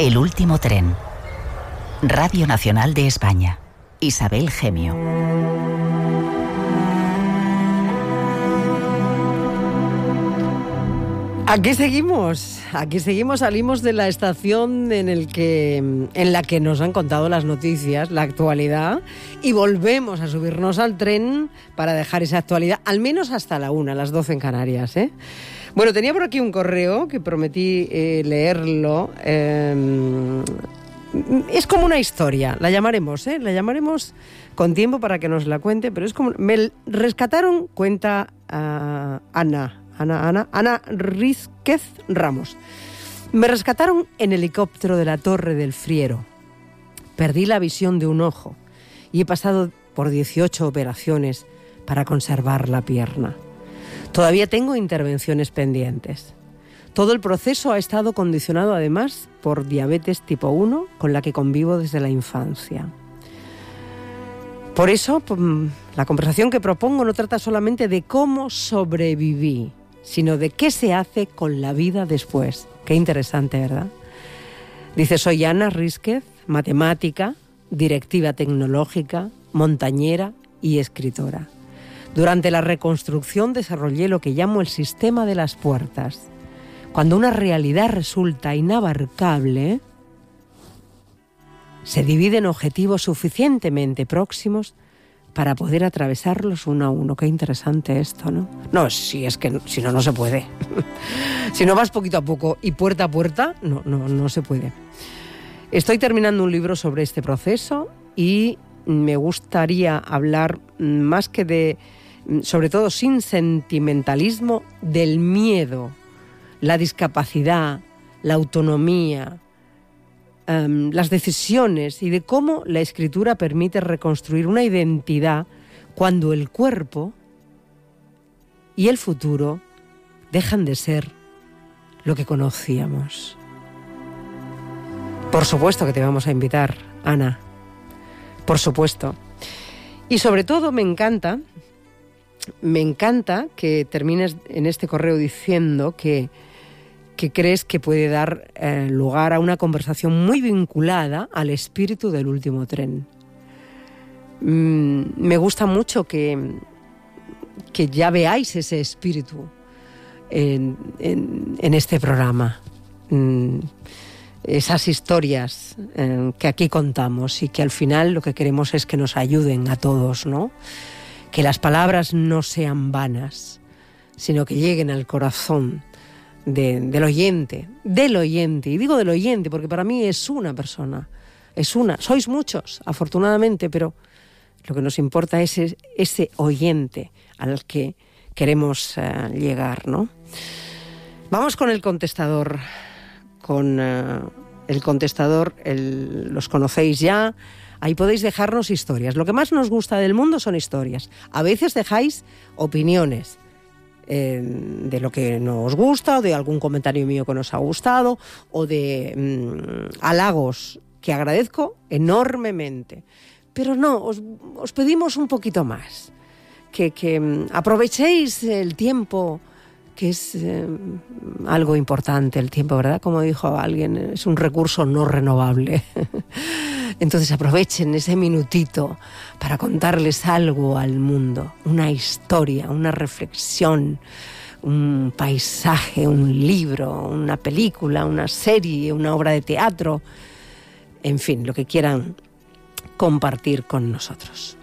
El último tren. Radio Nacional de España. Isabel Gemio. Aquí seguimos, salimos de la estación en la que nos han contado las noticias, la actualidad, y volvemos a subirnos al tren para dejar esa actualidad, al menos hasta la 1, las 12 en Canarias, ¿eh? Bueno, tenía por aquí un correo que prometí leerlo. Es como una historia, la llamaremos con tiempo para que nos la cuente, pero es como... Me rescataron, cuenta Ana Rísquez Ramos. Me rescataron en helicóptero de la Torre del Friero. Perdí la visión de un ojo y he pasado por 18 operaciones para conservar la pierna. Todavía tengo intervenciones pendientes. Todo el proceso ha estado condicionado además por diabetes tipo 1, con la que convivo desde la infancia. Por eso, la conversación que propongo no trata solamente de cómo sobreviví, sino de qué se hace con la vida después. Qué interesante, ¿verdad? Dice, soy Ana Rísquez, matemática, directiva tecnológica, montañera y escritora. Durante la reconstrucción desarrollé lo que llamo el sistema de las puertas. Cuando una realidad resulta inabarcable, se divide en objetivos suficientemente próximos para poder atravesarlos uno a uno. Qué interesante esto, ¿no? No, si no se puede. Si no vas poquito a poco y puerta a puerta, no se puede. Estoy terminando un libro sobre este proceso y me gustaría hablar más que sobre todo sin sentimentalismo, del miedo, la discapacidad, la autonomía, las decisiones y de cómo la escritura permite reconstruir una identidad cuando el cuerpo y el futuro dejan de ser lo que conocíamos. Por supuesto que te vamos a invitar, Ana. Por supuesto. Y sobre todo me encanta que termines en este correo diciendo que crees que puede dar lugar a una conversación muy vinculada al espíritu del último tren. Me gusta mucho que ya veáis ese espíritu en este programa. Esas historias que aquí contamos y que al final lo que queremos es que nos ayuden a todos, ¿no? Que las palabras no sean vanas, sino que lleguen al corazón del oyente, y digo del oyente porque para mí es una persona, sois muchos afortunadamente, pero lo que nos importa es ese oyente al que queremos llegar, ¿no? Vamos con el contestador, los conocéis ya. Ahí podéis dejarnos historias. Lo que más nos gusta del mundo son historias. A veces dejáis opiniones de lo que nos gusta, o de algún comentario mío que nos ha gustado, o de halagos que agradezco enormemente. Pero no, os pedimos un poquito más. Que aprovechéis el tiempo, que es algo importante el tiempo, ¿verdad? Como dijo alguien, es un recurso no renovable. Entonces aprovechen ese minutito para contarles algo al mundo, una historia, una reflexión, un paisaje, un libro, una película, una serie, una obra de teatro, en fin, lo que quieran compartir con nosotros.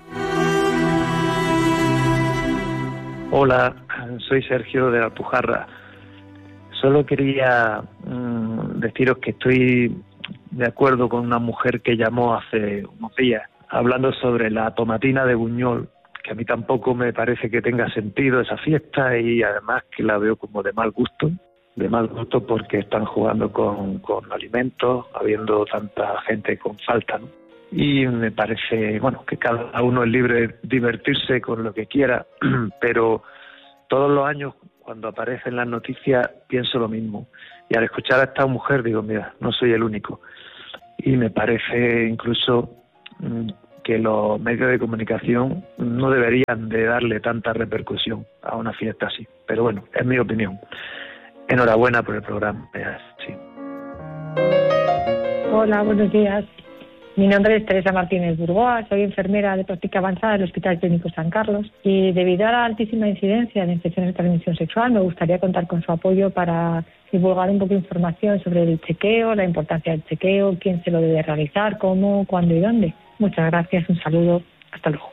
Hola, soy Sergio de Alpujarra. Solo quería deciros que estoy de acuerdo con una mujer que llamó hace unos días hablando sobre la tomatina de Buñol, que a mí tampoco me parece que tenga sentido esa fiesta, y además que la veo como de mal gusto porque están jugando con alimentos, habiendo tanta gente con falta, ¿no? Y me parece, bueno, que cada uno es libre de divertirse con lo que quiera, pero todos los años cuando aparecen las noticias pienso lo mismo. Y al escuchar a esta mujer digo, mira, no soy el único. Y me parece incluso que los medios de comunicación no deberían de darle tanta repercusión a una fiesta así. Pero bueno, es mi opinión. Enhorabuena por el programa. Sí. Hola, buenos días. Mi nombre es Teresa Martínez Burgoa, soy enfermera de práctica avanzada del Hospital Clínico San Carlos y debido a la altísima incidencia de infecciones de transmisión sexual me gustaría contar con su apoyo para divulgar un poco de información sobre el chequeo, la importancia del chequeo, quién se lo debe realizar, cómo, cuándo y dónde. Muchas gracias, un saludo, hasta luego.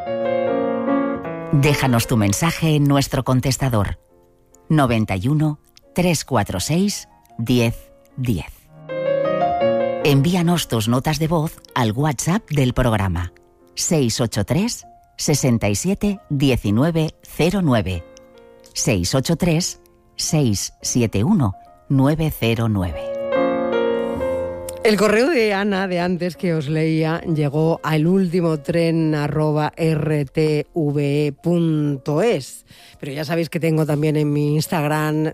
Déjanos tu mensaje en nuestro contestador 91 346 1010. Envíanos tus notas de voz al WhatsApp del programa 683 67 19 09 683 671 909. El correo de Ana de antes que os leía llegó al ultimotren@rtve.es. Pero ya sabéis que tengo también en mi Instagram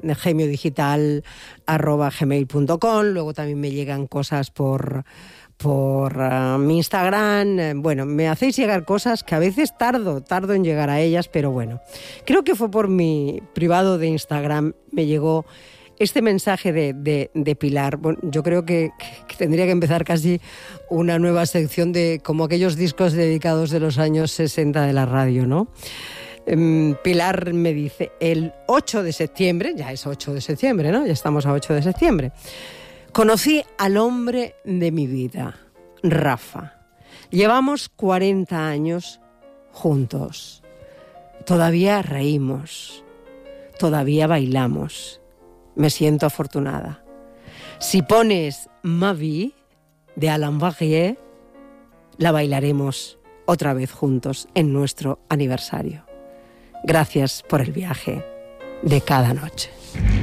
gemiodigital@gmail.com. Luego también me llegan cosas por mi Instagram. Bueno, me hacéis llegar cosas que a veces tardo en llegar a ellas, pero bueno. Creo que fue por mi privado de Instagram, me llegó este mensaje de Pilar. Bueno, yo creo que tendría que empezar casi una nueva sección de como aquellos discos dedicados de los años 60 de la radio, ¿no? Pilar me dice, el 8 de septiembre, ya es 8 de septiembre, ¿no? Ya estamos a 8 de septiembre. Conocí al hombre de mi vida, Rafa. Llevamos 40 años juntos. Todavía reímos, todavía bailamos. Me siento afortunada. Si pones Ma Vie de Alain Barrière, la bailaremos otra vez juntos en nuestro aniversario. Gracias por el viaje de cada noche.